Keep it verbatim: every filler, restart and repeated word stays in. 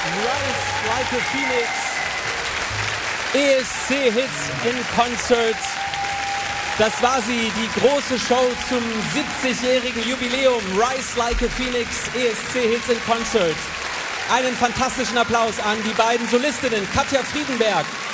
Rise Like a Phoenix, E S C-Hits in Concert. Das war sie, die große Show zum siebzigjährigen Jubiläum. Rise Like a Phoenix, E S C-Hits in Concert. Einen fantastischen Applaus an die beiden Solistinnen Katja Friedenberg